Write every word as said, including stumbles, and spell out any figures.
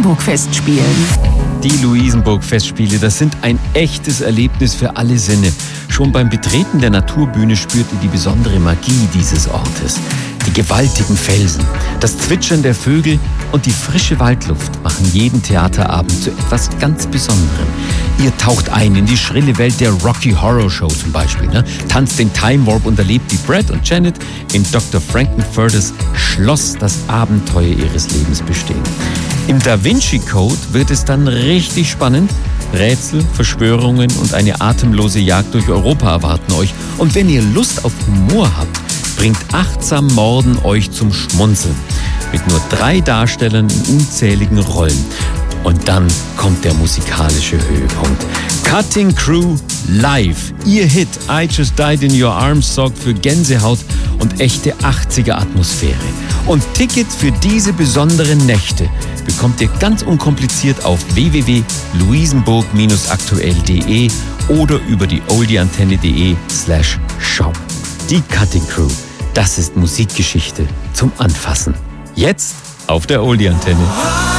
Luisenburg-Festspielen. Die Luisenburg-Festspiele, das sind ein echtes Erlebnis für alle Sinne. Schon beim Betreten der Naturbühne spürt ihr die besondere Magie dieses Ortes. Die gewaltigen Felsen, das Zwitschern der Vögel und die frische Waldluft machen jeden Theaterabend zu etwas ganz Besonderem. Ihr taucht ein in die schrille Welt der Rocky Horror Show zum Beispiel, ne? Tanzt den Time Warp und erlebt wie Brad und Janet in Doktor Frankenfurters Schloss das Abenteuer ihres Lebens bestehen. Im Da Vinci Code wird es dann richtig spannend. Rätsel, Verschwörungen und eine atemlose Jagd durch Europa erwarten euch. Und wenn ihr Lust auf Humor habt, bringt Achtsam Morden euch zum Schmunzeln. Mit nur drei Darstellern in unzähligen Rollen. Und dann kommt der musikalische Höhepunkt. Cutting Crew live. Ihr Hit I Just Died in Your Arms sorgt für Gänsehaut und echte achtziger-Atmosphäre. Und Tickets für diese besonderen Nächte bekommt ihr ganz unkompliziert auf w w w punkt luisenburg aktuell punkt de oder über die oldieantenne.de slash shop. Die Cutting Crew, das ist Musikgeschichte zum Anfassen. Jetzt auf der Oldie-Antenne.